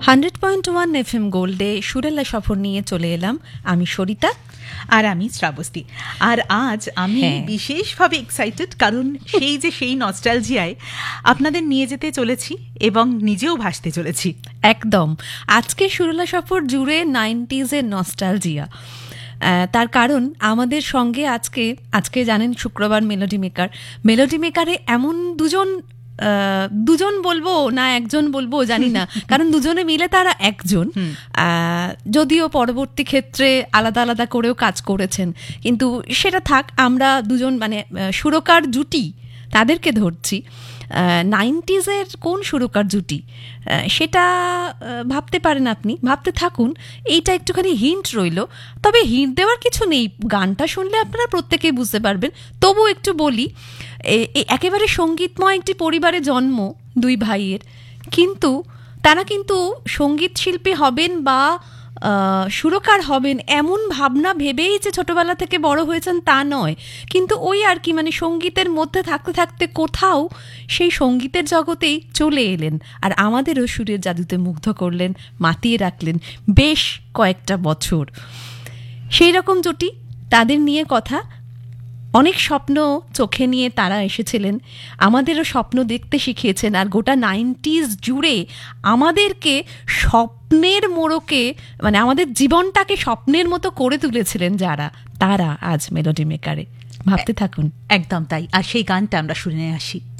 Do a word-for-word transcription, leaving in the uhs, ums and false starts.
Hundred point one F M গোল্ডে সুরেলা সফর নিয়ে চলে এলাম আমি সরিতা আর আমি শ্রাবস্তী। আর আজ আমি বিশেষভাবে এক্সাইটেড, কারণ সেই যে সেই নস্টালজিয়ায় আপনাদের নিয়ে যেতে চলেছি এবং নিজেও ভাসতে চলেছি। একদম, আজকে সুরেলা সফর জুড়ে নাইনটিজের নস্টালজিয়া। তার কারণ আমাদের সঙ্গে আজকে আজকে জানেন শুক্রবার মেলোডি মেকার মেলোডি মেকারে এমন দুজন দুজন বলবো না একজন বলবো জানি না, কারণ দুজনে মিলে তারা একজন, যদিও পরবর্তী ক্ষেত্রে আলাদা আলাদা করেও কাজ করেছেন, কিন্তু সেটা থাক। আমরা দুজন মানে সুরকার জুটি তাদেরকে ধরছি। নাইনটিজের কোন সুরকার জুটি সেটা ভাবতে পারেন আপনি, ভাবতে থাকুন। এইটা একটুখানি হিন্ট রইল, তবে হিন্ট দেওয়ার কিছু নেই, গানটা শুনলে আপনারা প্রত্যেকেই বুঝতে পারবেন। তবু একটু বলি, একেবারে সঙ্গীতময় একটি পরিবারে জন্ম দুই ভাইয়ের, কিন্তু তারা কিন্তু সঙ্গীত শিল্পী হবেন বা সুরকার হবেন এমন ভাবনা ভেবেই যে ছোটবেলা থেকে বড় হয়েছেন তা নয়, কিন্তু ওই আর কি মানে সঙ্গীতের মধ্যে থাকতে থাকতে কোথাও সেই সঙ্গীতের জগতেই চলে এলেন, আর আমাদেরও সুরের জাদুতে মুগ্ধ করলেন, মাতিয়ে রাখলেন বেশ কয়েকটা বছর। সেই রকম জুটি, তাদের নিয়ে কথা। অনেক স্বপ্ন চোখে নিয়ে তারা এসেছিলেন, আমাদেরও স্বপ্ন দেখতে শিখিয়েছেন, আর গোটা নাইনটিজ জুড়ে আমাদেরকে স্বপ্নের মোড়কে মানে আমাদের জীবনটাকে স্বপ্নের মতো করে তুলেছিলেন যারা, তারা আজ মেলোডি মেকারে। ভাবতে থাকুন। একদম তাই। আর সেই গানটা আমরা শুনে আসি।